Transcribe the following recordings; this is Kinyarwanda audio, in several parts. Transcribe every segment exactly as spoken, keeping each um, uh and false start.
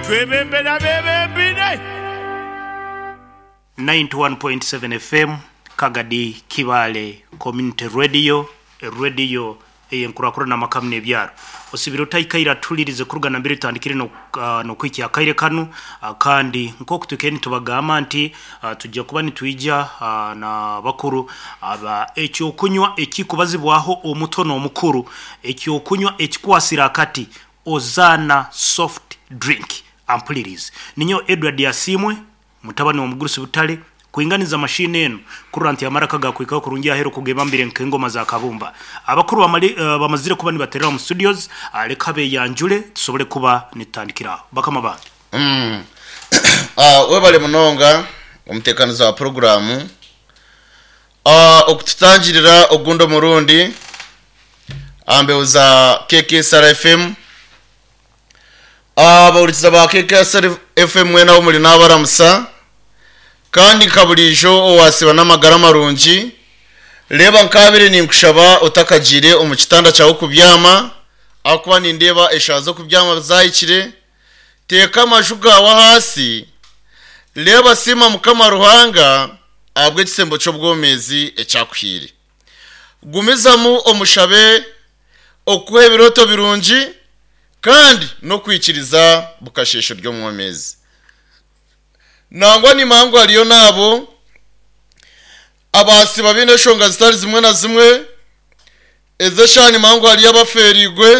twebembera bebembire ninety-one point seven F M Kagadi Kibale Community Radio radio eyenkurakura na makamne byaro osibiro tayikaira tulirize kurugana mbere tandikire no uh, no kwiki akaire kanu uh, kandi nko kutukeni tubagama nti uh, tujja kuba nitwija uh, na bakuru aba ekyo kunywa ekikubazibwaho omutono omukuru ekyo kunywa ekikwasira akati ozana soft drink ampulirize ninyo Edward Yasimwe mutabani wa mugurusi butale kuinganiza mashine eno kuranti ya maraka ga kwika kurungia hero kugema mbire nkengoma za kabumba abakuru bamali uh, bamazire kuba ni baterera mu studios alekabe yanjule tusobole kuba nitandikira bakama ba mm ah uh, webale munonga umutekaniza wa programu ah uh, okututangirira ogundo murundi ambe uza K K S R F M ah uh, bawuriza ba K K S R F M wena wo muri nabaramusa kandi kabulijo owasiba n'amagara marungi leba nkabire ninkushaba utakagire omukitanda cyawo kubyama akuba nindeba eshazo kubyama zayikire teka amajuga wa hasi leba sima mukama ruhanga abwe kisembo cyo bwomezi ecyakwire gumizamu omushabe okuhe biroto birungi kandi no kwikiriza bukashesho ryo mwomezi nangwa ni mango aliyo nabo abasi babine shonga zitari zimwe na zimwe ezeshani mango aliyo abaferigwe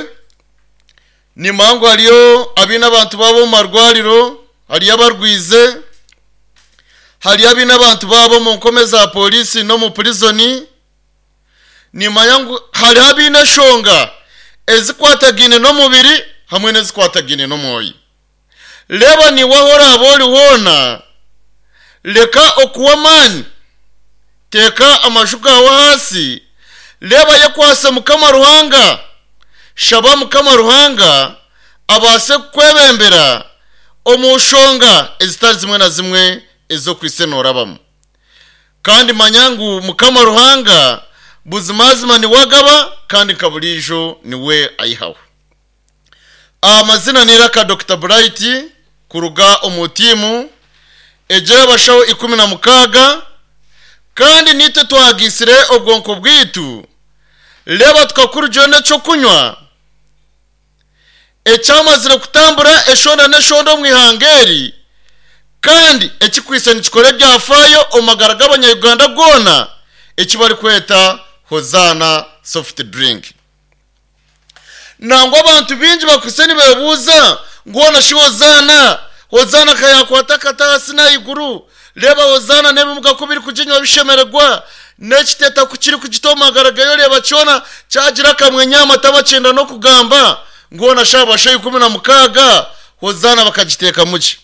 ni mango aliyo abina abantu babo marwaliro aliyo abarwize hali abina abantu babo mu nkomeza polisi no mu prisoni ni mayangu hali abina shonga ezikwatagine no mubiri hamwe nezikwatagine no moyi leba ni wahora aboli wona leka okuwamani teka amashuka wa hasi leba yakwasa mukama ruhanga shaba mukama ruhanga abase kwebembera omushonga ezitari zimwe na zimwe ezo kwisenora bamu kandi manyangu mukama ruhanga buzimazima ni wagaba kandi kabulijo niwe ayihawe amazina niraka Doctor Bright kuruga omutimu ejera bashaho ikumi na mukaga kandi nite twagisire obwonko bwitu leba tukakurujone cyo kunywa ecyamazire kutambura eshonda neshondo mwihangeri kandi ekikwise nikikore byafayo omagara gabanya Uganda gona ekibari kweta Hozana soft drink nangwa abantu binji bakuseni bebuza ngona shiwozana Hozana kaya kwataka tasina iguru leba Hozana nebe mugakubiri kujinywa bishemererwa nekiteta kukiri kugitoma garagayo leba cyona cyagira kamwe nyama tabacenda no kugamba ngona shaba shayi kumi na mukaga Hozana bakagiteka muki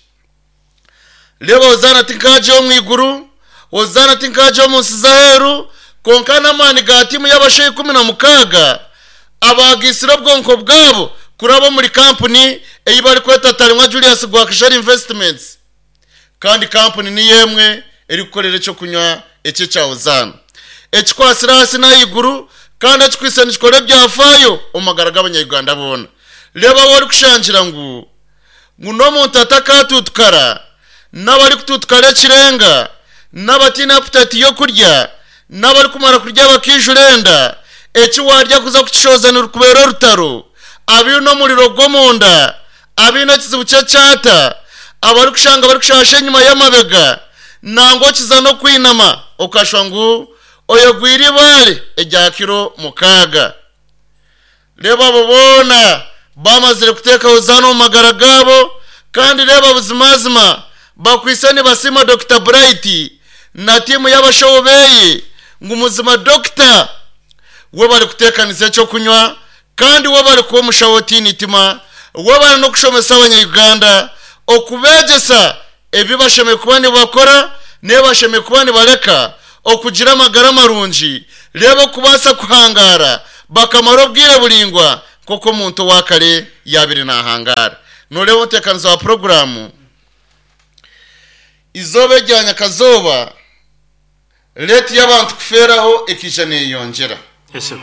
leba Hozana tinkaje mu iguru Hozana tinkaje mu sizaheru konkana mani gatimu yabashayi kumi na mukaga abagisira bwonko bwabo kurabo muri company eyibari kweta tarimwa Julius Gwakishari Investments kandi company ni yemwe eri gukorera cyo kunywa ece cya Hozana ekikwasira hasi na iguru kandi ekikwise nikore byafayo omagaraga abanyarwanda bona leba wari kushangira ngo nguno muntu atakatutukara nabari kututukara kirenga nabatina appetite yo kurya nabari kumara kurya bakijurenda eki warya kuza kukishoza n'urukubero rutaro abiyo no muriro gomunda abina kizibu cyata abari kushanga bari kushashe nyuma y'amabega nango kiza no kwinama okashwangu oyo gwiri bale ejakiro mukaga leba babona bamazire kuteka Hozana mu magara gabo kandi leba buzimazima bakwisani basima Doctor Bright na timu y'abashobeye ngumuzima doctor we bari kutekaniza cyo kunywa kandi we bari kuba mushawotini itima we bari no kushomesa abanyarwanda okubegesa ebibasheme kubani bakora ne basheme kubani bareka okugira amagara marungi lebo kubasa kuhangara bakamaro bwire bulingwa koko muntu wakare yabiri na hangara no lebo tekaniza wa programu izobe jyanya kazoba leti y'abantu kuferaho ekijane yongera yes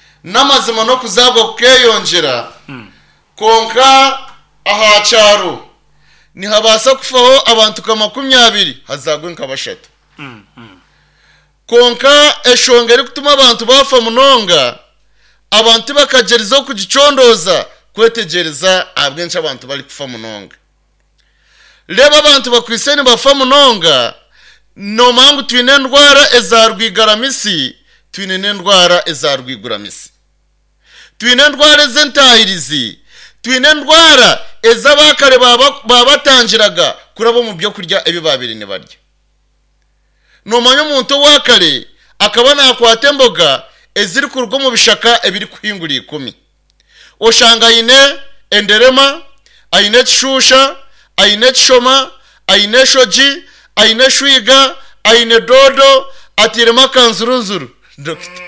namazima no kuzabwa kukeyongera mm. konka aha cyaro nihabasa kufaho abantu ka makumyabiri hazagwe nka bashatu mm, mm. konka eshonga eri kutuma abantu bafa munonga abantu bakagerizaho kugicondoza kwetegereza abwenshi abantu bari kufa munonga reba abantu bakwiseni bafa munonga no mangu twine ndwara ezarwigaramisi twine ndwara ezarwiguramisi twine ndwara ezentahirizi twine ndwara ezabakare babatangiraga kurabo mu byo kurya ebi babiri ne barya no manyo muntu wakare akaba nakwata emboga eziri kurwo mu bishaka ebiri kuhingura ikumi oshanga ine enderema aine chishusha aine chishoma aine shoji aine shwiga aine dodo atirema kanzurunzuru dokita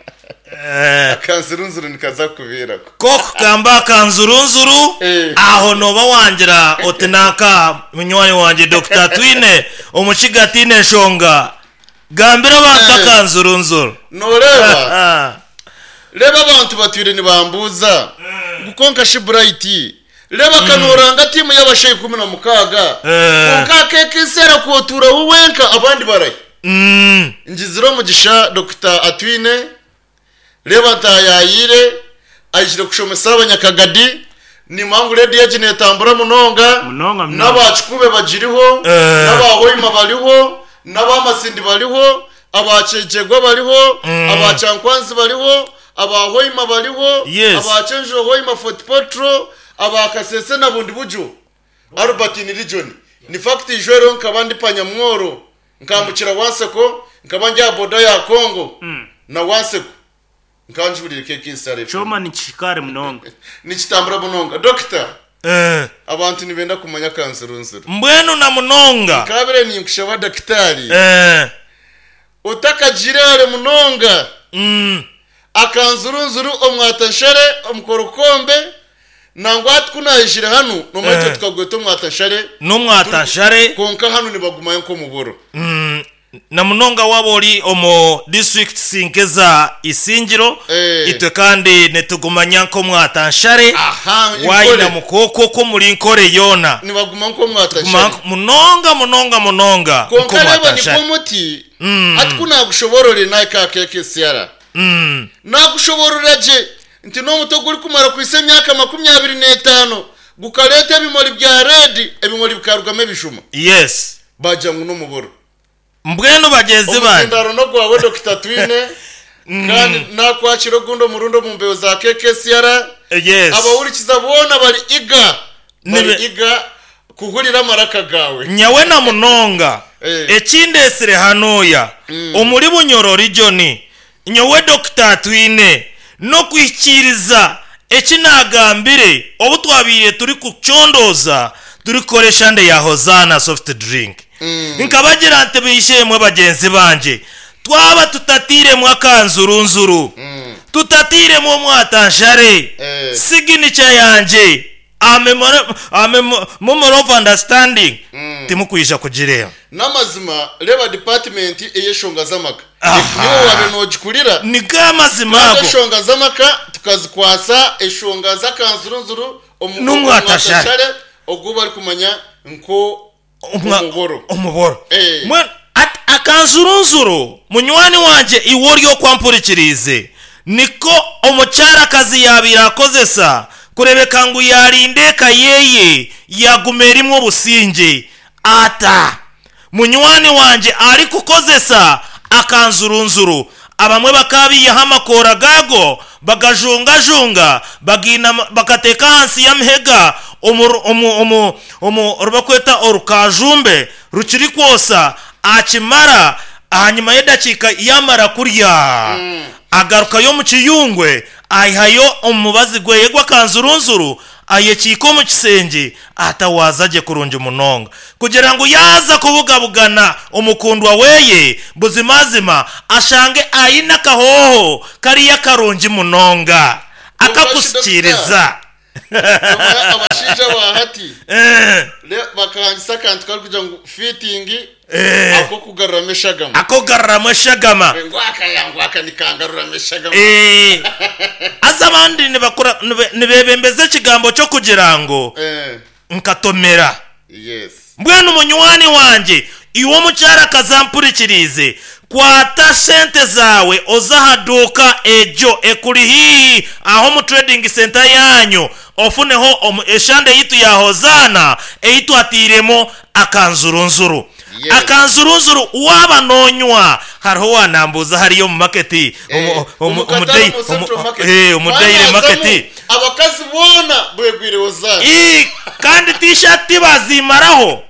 eh kanzurunzuru nikaza kubira koko kamba kanzurunzuru Eh. aho noba wangira otenaka munywani wanje Doctor Twine umucigatine shonga gambira abantu Eh. kanzurunzuru noreba ah reba abantu batwire ni bambuza gukonka shibright reba kanoranga timu y'abashayi kumi na mukaga Eh. ukake kisera kuotura uwenka abandi barayi mm njiziro mugisha Doctor Atwine reba tayayire ajire kushomesa abanyakagadi ni mangu redi yagine etambura munonga Munonga, munonga. n'abacikube bagiriho Eh. n'abahoyima bariho n'abamasindi bariho abacegegwa bariho Mm. abacankwanzi bariho abahoyima bariho Yes. abacenjo hoyima Fort Potro abakasese na bundi bujo Albert ni region ni fact ijoro nkabandi panyamworo nkambukira waseko nkabanja boda ya Kongo Mm. na waseko nkanjurire keke insare choma ni chikare munonga ni kitambura munonga doctor eh abantu nibenda kumanya kanzurunzuru mbwenu na munonga kabere ni nkushaba daktari eh utakajirare munonga mm akanzurunzuru omwatashare omukorokombe nangwat kunayishire hanu no mwete Eh. tukagweto mwatashare numwatashare konka hanu nibagumaye nko muboro mm na munonga waboli omo district sinkeza isingiro Eh. itwe kandi netugumanya nko mwatanshare aha wayina inkore mukoko ko muri nkore yona nibaguma nko Ma- mwatashare munonga munonga munonga nko konka reba ni mwatanshare muti Mm. atkuna gushoborore naye ka keke siara mm nagushoborora je nti no muto guri kumara kwise myaka makumyabiri n'etano gukareta bimori bya red ebimori bikarugame bishuma yes baja ngo no muboro mbwenu bageze banje omuzindaro no gwawe Doctor Twine kandi nakwakira gundo murundo mu mbeo za keke siara yes abawurikiza bona bari iga bari Nibe- iga kuhurira maraka gawe nyawe na munonga Eh. ekindesire hanoya omuri bunyoro region nyowe Doctor Twine no kwikiriza ekinagambire obu twabire turi kucondoza turi koresha nde ya Hozana soft drink nkabagira nte bishemwe bagenzi banje twaba tutatire mwakanzurunzuru tutatire mu mwatanshare Eh. signature yanje ame ame moment of understanding timukwisha kugireba n'amazima reba department eyeshonga zamaka Aha. niwo wabe nogikurira ni kamazimago eshonga zamaka tukazikwasa eshonga zakanzurunzuru N'umwatashare. ogwo bari kumanya nko umuboro umuboro Eh. mwe at- akanzurunzuru munywani wanje iworyo kwampurikirize niko omucyarakazi yabira akozesa kurebeka ngo yarinde kayeye yagumerimwe obusinge ata munywani wanje ari kukozesa akanzurunzuru abamwe bakabiyaho amakora gago bagajungajunga bagina bakateka hansi y'amhega omu omu omu omu rubakweta orukajumbe rukiri kwosa akimara hanyuma y'edakika yamara kurya agaruka yo mu kiyungwe ayihayo omubazi gwe yegwa kanzurunzuru ayekiko mu kisenge atawazaje kurunja munonga kugira ngo yaza kubugabugana omukundwa weye buzimazima ashange ayina kahoho kariya karunji munonga akakusikiriza abashija bahati eh bakangisa kantu kari kugira ngo fitting eh ako kugarura meshagama ako garama shagama ngwaka yangwaka nikangarura meshagama eh azabandi nibakora nibebembeze kigambo cyo kugira ngo eh nkatomera yes mbwenu munywani wanje iwo mucyara kazampurikirize kwata sente zawe ozahaduka ejo ekuri hii aho mu trading center yanyu ofuneho eshande yitu ya Hozana eitu atiremo akanzurunzuru yes. akanzurunzuru waba nonywa hariho wanambuza hariyo mu market umudeyi eh umudeyi market abakazi bona bwegwire Hozana i kandi t-shirt bazimaraho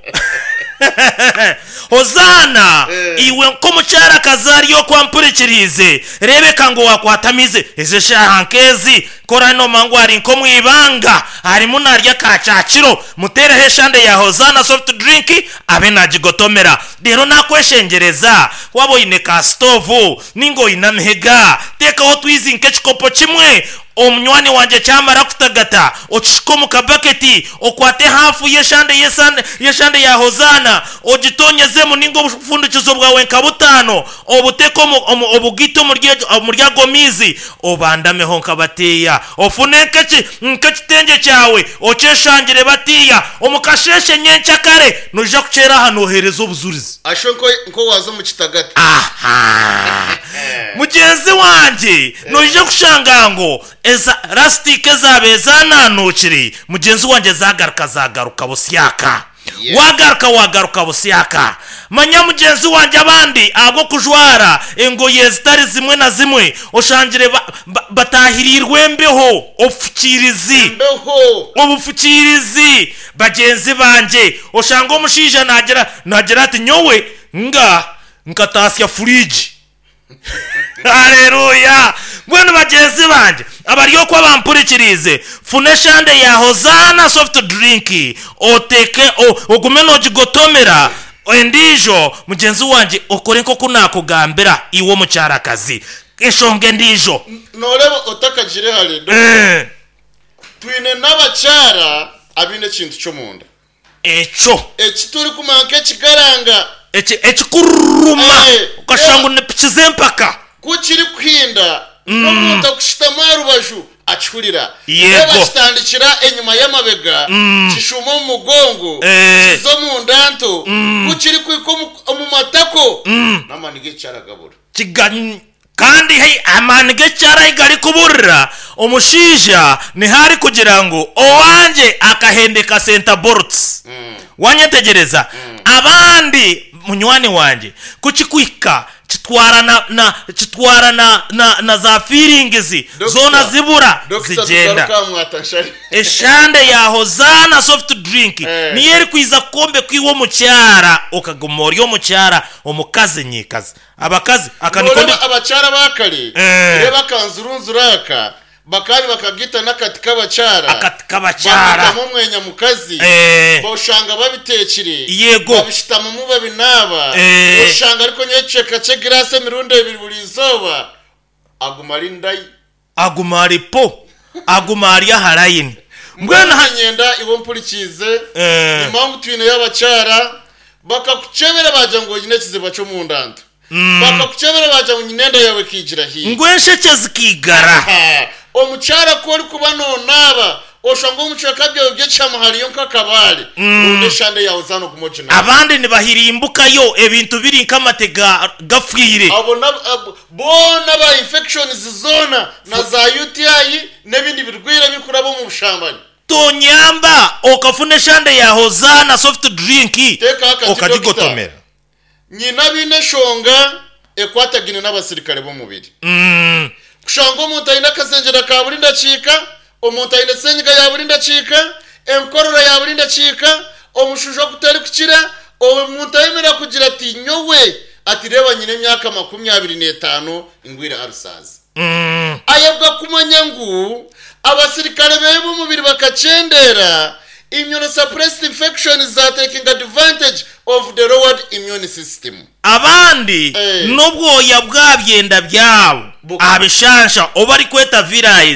Hozana eh. iwe ko mucyara kazariyo kwampurikirize rebeka ngo wakwatamize eze shahankezi korano mangwari nko mwibanga ari munarya kacaciro mutere heshande ya Hozana soft drink abe najigotomera rero nakweshengereza wabo ine ka stove ningo inamhega teka ho twizi nkechikopo chimwe omnywani wanje cyamara kutagata ochiko mu kabaketi okwate hafu yeshande yesande yeshande ya Hozana ogitonyeze mu ningo bufundikizo bwawe nkabutano obuteko obugito murya gomizi obandameho nkabateya ofune nkeki nkekitenge cyawe oceshangire batiya omukasheshe nyencha kare noja kucera hano hereza obuzurizi ashonko nko wazo mu kitagati aha mugenzi wanje noja kushangango eza rastike zabeza nanukiri mugenzi wanje zagaruka zagaruka busyaka yes. wagaruka wagaruka busyaka manya mugenzi wanje abandi ago kujwara engoye zitari zimwe na zimwe oshangire ba, ba, batahirirwe mbeho ofukirizi mbeho obufukirizi bagenzi banje oshango mushija nagira nagira ati nyowe nga nkatasya fridge Haleluya. Bwana bagenzi banje abariyo kwa bampurikirize fune shande ya Hozana soft drink oteke ogumeno jigotomera endijo mugenzi wanje okore nko kunakugambira iwo mucyara kazi eshonge ndijo noreba otakajire haledo eh twine nabacyara abine kintu cyo munda echo ekituri kumanke kigaranga echi echikuruma ukashangu nepchizempaka kuchiri kwinda nomuntu akushitama rubaju achulira yego standikira enyuma y'amabega kishuma mu mugongo kizo mu ndanto kuchiri kwiko mu matako namanige cyaragabura kigani kandi hey amanige cyara igari kuburira umushija ni hari kugira ngo owanje akahendeka center boards wanyetegereza abandi munywani wanje kuchikwika chitwara na na chitwara na na, na za feelings zona zibura zigenda eshande ya Hozana soft drink eh. ni yeri kwiza kombe kwiwo mucyara okagomora yo mucyara omukaze nyikaze abakazi akanikonde abacyara bakali eh. reba kanzurunzuraka bakari bakagita nakatika bacyara akatika bacyara bakamo mwenya mukazi eh. boshanga babitekire yego babishitama mu babinaba eh. boshanga ariko nyeceka ce grace mirundo ibiri buri zoba agumari ndai agumari po agumari ya harayini mbwana hanyenda ibo mpurikize eh. impamvu twine y'abacyara bakakucebera baje ngo nyine kiziba cyo mu ndanto mm. bakakucebera baje ngo nyinenda yawe kigira hi ngwesheke zikigara omucyara ko ari kuba nonaba oshango mucyaka byo byecyama hariyo nkakabale uneshande ya Hozana kumojina abandi nibahirimbuka yo ebintu biri nkamatega gafwire abona bona ba infections zona na za U T I nebindi birwira bikurabo mu bushambani tonyamba okafune shande ya Hozana soft drink okadigotomera nyina bineshonga ekwatagine n'abasirikare bo mubiri mm. kushango umuntu ayina kasenjera ka buri ndacika umuntu ayina senyiga ya buri ndacika enkorora ya buri ndacika omushujo kutari kukira umuntu ayemera kugira ati nyowe ati reba nyine myaka makumyabiri n'itanu ingwira arusaza mm. ayebwa kumanya ngu abasirikare bebo mubiri bakacendera immunosuppressed infections are taking advantage of the lowered immune system abandi hey. nubwo yabwabyenda byabo abishansha obari kweta virus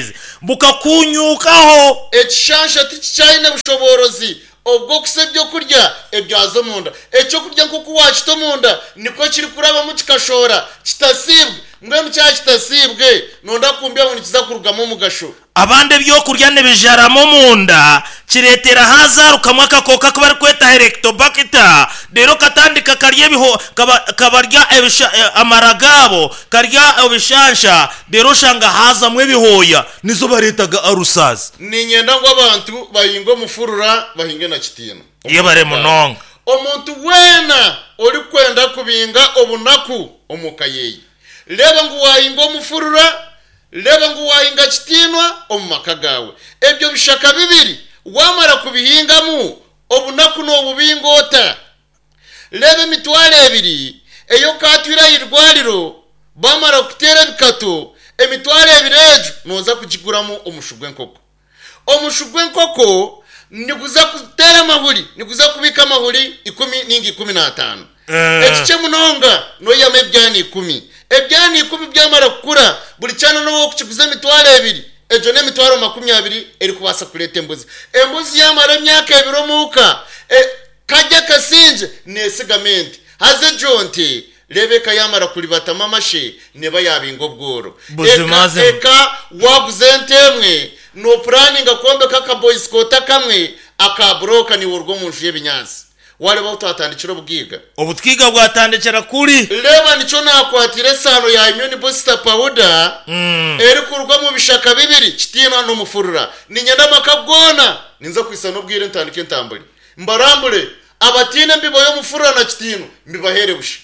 bukakunyukaho ekishansha ticyine bushoborozi obwo kusebyo kurya ebyazo munda ecyo kurya nkuko wachito munda niko kiri kuraba mu kikashora kitasibwe mwe mu cya kitasibwe nonda kumbya ngo nikiza kurugamo mu gasho abande byo kurya nebijaramo munda kiretera hazaruka mwaka koka ko bari kweta helictobacter rero katandika karye biho kabarya amaragabo karya obishansha rero shanga haza mwe bihoya nizo baretaga arusazi ni nyenda ngo abantu bayingo mufurura bahinge na kitino iyo bare munonga omuntu wena uri kwenda kubinga obunaku omukayeyi leba ngo wayingo mufurura leba ngo wahinga kitinwa omumaka gawe ebyo bishaka bibiri wamara kubihingamu obunaku n'obubingota lebe mitwale ebiri eyo katwira irwariro bamara kutera bikato emitwale ebirejo noza kugiguramu omushugwe nkoko omushugwe nkoko niguza kutera mahuri niguza kubika mahuri ikumi ningi kumi na tano ekice munonga no yame byani ikumi ebyani ikumi byamara kukura buri cyane no kukiguza emitwale ebiri ejo ne mitwaro makumyabiri eri kubasa kureta embuzi embuzi yamara emyaka ebiro muka e, kajya kasinje nesigamente haze jonte lebeka yamara kulibata mamashe neba yabingo bworo eka, eka waguzentemwe no planning akombe kaka boy scout kamwe akabroka ni urwo munju y'ebinyansi wale bawutatandikira ubwiga ubutwiga bwatandikira kuri leba nico nakwatire sano ya immune booster powder mm. eri kurwa mu bishaka bibiri kitina no mufurura ni nyanda makabwona ninza kwisa no bwire ntandike ntambuli mbarambule abatine mbibo yo mufurura na kitino mbibahere bushi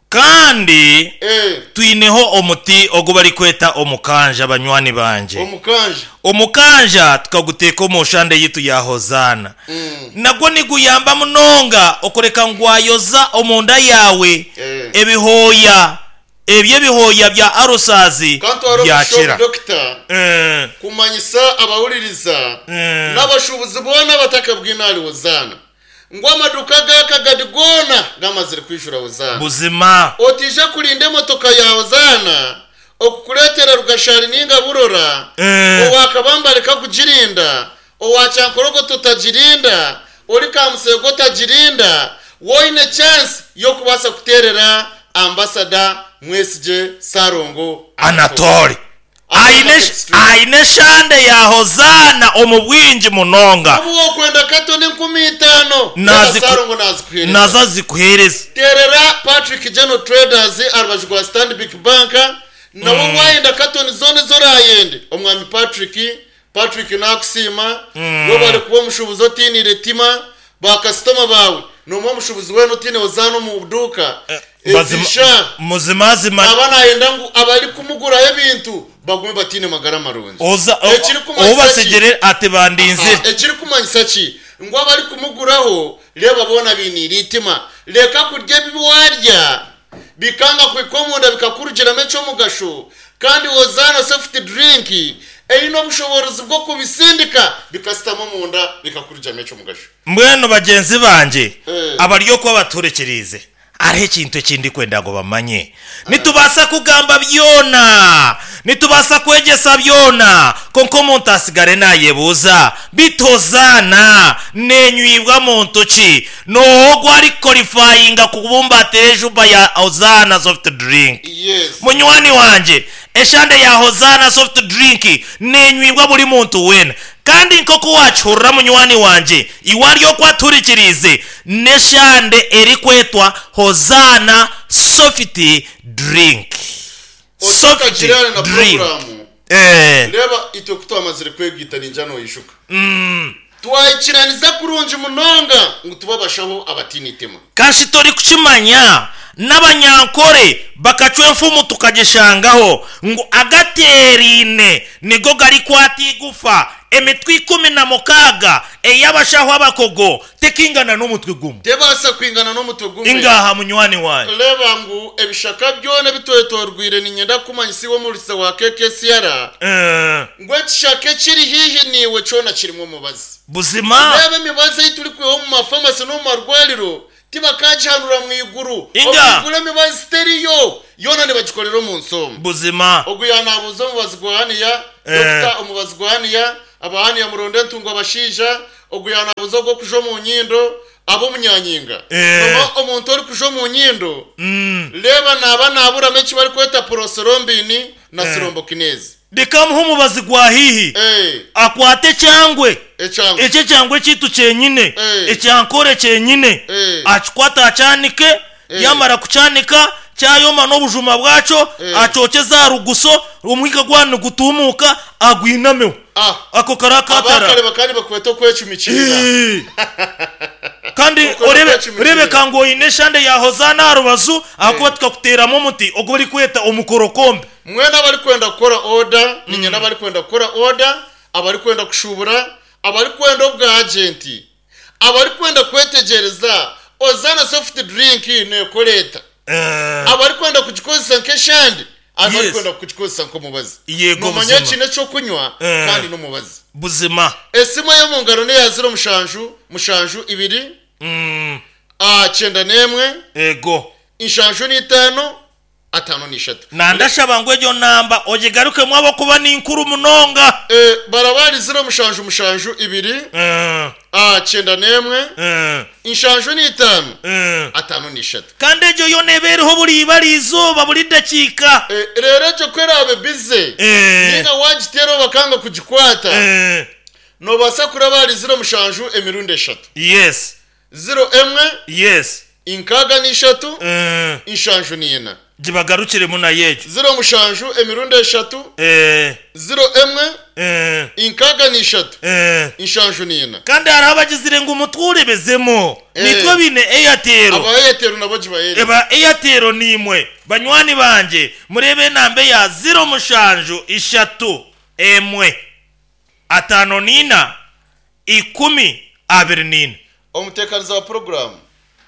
kandi eh tuineho omuti ogubari kweta omukanja abanywani banje omukanja omukanja tukaguteka omushande yitu ya hozana mm. nagwo niguyamba munonga okoreka ngwayoza omunda yawe eh. ebihoya ebye bihoya bya arusazi byakira doctor eh kumanyisa abahuririza mm. n'abashubuzi bona batakabwinali hozana ngo amaduka gaka gadigona gamazire kwishura hozana buzima otije kulinde motoka ya hozana okukuletera rugashari ninga burora eh. owakabambare kakujirinda owachankorogo tutajirinda oli kamusego tajirinda woine chance yo kubasa kuterera ambassador Mwesije Sarongo Anatoli aine aine shande ya hozana omubwinji munonga ubu kwenda katone nkumi itanu nazi Sarongo nazikuhereza nazazi kuhereza terera Patrick General Traders arabajwa Stanbic Bank na mm. wayenda katone zone zorayende omwami Patrick Patrick nakusima mm. wo bari kuba mushubuzo tini retima ba customer bawe no mu mushubuzi weno tine ozano mu duka bazima muzimazi ma abana yenda ngo abari kumugura y'ibintu bagume batine magara maronje oza obasegere ate bandinze ekiri kumanyisa ki ngo abari kumuguraho leba bona bini ritima leka kurya biwarya bikanga kwikomunda bikakurugera mecho mugasho kandi ozana soft drink eyino bushoborozi bwo kubisindika bikasitamo munda bikakurugera mecho mugasho mbweno bagenzi banje eh. abaryo ko baturekerize ari ikintu kindi kwenda ngo bamanye nitubasa kugamba byona nitubasa kwegesa byona konko muntu asigare nayebuza bitozana nenywibwa mu ntoki no gwari qualifying kubumbatire juba ya Hozana soft drink yes munywani wanje eshande ya Hozana soft drink nenywibwa buri muntu wena kandi nkoko wachurra munywani wanje iwaryo kwaturikirize neshande eri kwetwa Hozana soft drink soft drink eh leba itokuto amazire kwegita ninjano yishuka mm twayikiraniza kurunje munonga ngutubabashaho abatinitema kashi tori kuchimanya n'abanyankore bakacwe mfumu tukageshangaho ngo agaterine nigo gari kwatigufa emitwi kumi na mukaga eyabashaho abakogo tekingana n'umutwe gumu tebasa kwingana n'umutwe gumu ingaha munywani wayo leba ngo ebishaka byone bitoyetorwire ni nyenda kumanyisi wo muri wa K K C R eh ngo ekishake kiri hihi niwe cona kirimo mubazi buzima leba mibazi ituri kweho mu mafamasi no mu marwaliro tibakaje hanura mu iguru igure mibazi stereo yona ne bagikorero mu nsomo buzima oguyana buzo mu bazigwaniya Dr umubazigwaniya abahani ya muronde ntungo abashija oguyana buzo go kujo mu nyindo abo munyanyinga no omuntu ori kujo mu nyindo mm. leba naba nabura mechi bari kweta porosorombini na eh. sirombokinezi dekamuha umubazi gwa hihi eh akwate cyangwe ecyangwe ece cyangwe kitu cyenyine Eh. ecyankore cyenyine Eh. achikwata acyanike yamara kucyanika cyayoma n'obujuma bwaco Eh. acokeza ruguso umwika gwana gutumuka agwinameho ah ako karakatara abakare bakandi bakweto kwecumikira Eh. kandi Kuko urebe bakecumikira. urebe kango ine shande ya hozana rubazu akuba tukakuteramo umuti ogwo bari kweta omukorokombe mwe n'abari kwenda gukora order ninye n'abari kwenda gukora order abari kwenda kushubura abari kwenda obwa agent abari kwenda kwetegereza ozana soft drink ne koleta Eh. abari kwenda kugikozesa nk'eshandi abari Yes. kwenda kugikozesa nk'umubazi Yego numanya buzima. kine cyo kunywa Eh. kandi n'umubazi buzima esimu yo mu ngaro ne yazira mushanju mushanju ibiri Mm. a cyenda nemwe ego inshanju n'itano atano n'ishatu nandashaba ngo ejo namba ogigaruke mwabo kuba n'inkuru munonga eh barabari zira mushanju mushanju ibiri Eh. a cyenda nemwe Eh. inshanju n'itano Eh. atano n'ishatu kandi ejo yo nebereho buri bari izuba buri dakika Eh, rero cyo kwerabe bize Eh. ninga wagitero bakanga kugikwata Eh. no basakura bari zira mushanju emirundi eshatu yes zero emwe yes inkaga n'ishatu Eh. inshanju n'ina gibagarukire muna yejo zero mushanju emirundi eshatu Eh. zero emwe Eh. inkaga n'ishatu Eh. inshanju n'ina kandi hari abagizire ngo umutwure bezemo Eh. nitwe bine eyatero abayetero nabo jibayere eba eyatero nimwe banywani banje murebe nambe ya zero mushanju ishatu emwe atano nina ikumi abiri nina umutekaniza wa program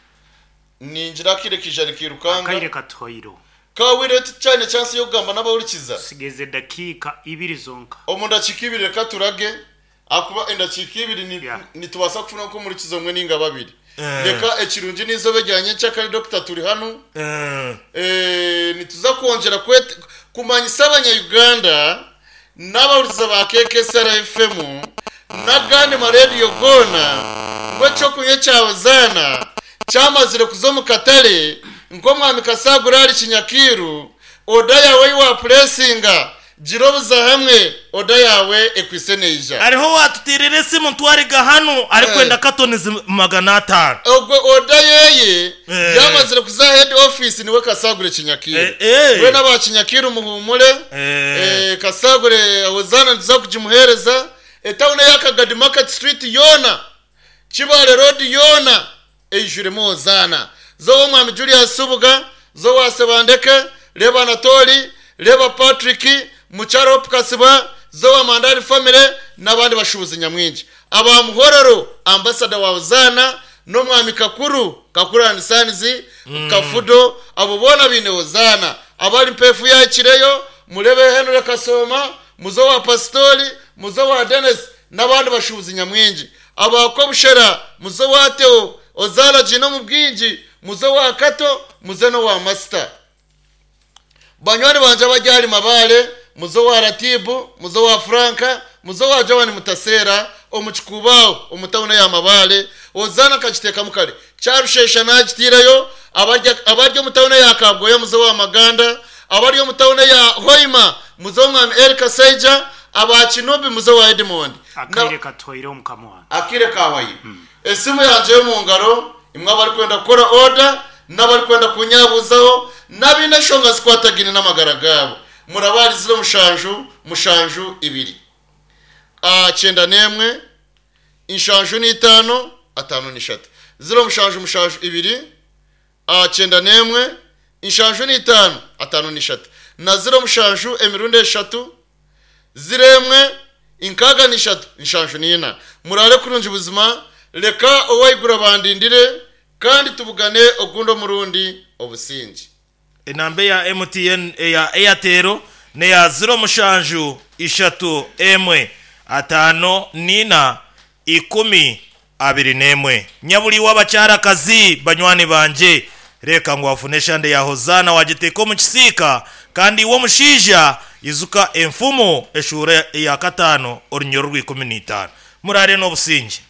ninjira kirekijana kirukanga akaire katoiro kawire cyane chance yo kugamba n'abawurikiza sigeze dakika ibiri zonka omuntu akikibire katurage akuba enda kikibiri ni Yeah. nitubasa kufuna ko muri kizomwe ninga babiri Eh. reka ekirungi nizobe jyanye cyakari doctor turi hano Eh. eh nituza kongera kwete kumanyisa abanya Uganda n'abawurikiza ba K K S R F M nagane ma radio gona ngo cyo kunye cyawe zana cyamazire kuzo katale ngo mwami kasagura ari kinyakiru oda yawe wa pressinga jirobuza hamwe oda yawe ekwiseneja ariho watutirire simu ntwariga hano ari Eh. kwenda katonizi magana atanu ogwe oda yeye Eh. yamazire kuza head office niwe kasagure kinyakiru Eh, eh. we n'aba kinyakiru muhumure Eh. eh kasagure ozana nza kujimuhereza etawune yakagadi market street yona kibale road yona ejure mozana zo mwami Julius Subuga zo wasebandeke leba Anatoli leba Patrick mucharo Kasiba zo wa Mandari family n'abandi bashubuzi nyamwinji aba muhororo ambassador wa Ozana no mwami Kakuru Kakuru and Sons mm. Kafudo abo bona bine Ozana abali mpefu ya kireyo murebe Henry Kasoma muzo wa Pastori muzo wa Dennis n'abandi bashubuzi nyamwinji abakobushera muzo wa Teo Ozala jino mubwinji muzo wa Kato muzo no wa Master banywani banje bajyari mabale muzo wa Ratibu muzo wa Franka muzo wa Jawani Mutasera omuchikubaho omutawuna ya mabale Ozana kachiteka mukale charushesha najitirayo abarya abaryo mutawuna ya Kabgoya muzo wa Maganda abaryo mutawuna ya Hoima muzo mwami Erika Saija abachinobi muzo wa Edmond akaire katoiro mukamwa akire kawayi hmm. esimu yanje yo mu ngaro imwe bari kwenda gukora order n'abari kwenda kunyabuzaho nabine shonga squatagine n'amagaragabo murabari ziro mushanju mushanju ibiri a cyenda nemwe inshanju n'itano atano n'ishatu ziro mushanju mushanju ibiri a cyenda nemwe inshanju n'itano atano n'ishatu na ziro mushanju emirundi eshatu ziremwe inkaga n'ishatu inshanju n'ina murare kurunji buzima leka owayigura bandindire kandi tubugane ogundo murundi obusingi inambe ya M T N ya Airtel ne ya zero mushanju ishatu emwe atano nina ikumi abiri nemwe nyabuli w'abacyara kazi banywani banje reka ngo wafunesha nde ya Hozana wagiteko mu kisika kandi wo mushija izuka emfumo eshure ya katano orinyoro rw'ikumi n'itanu murare no busingi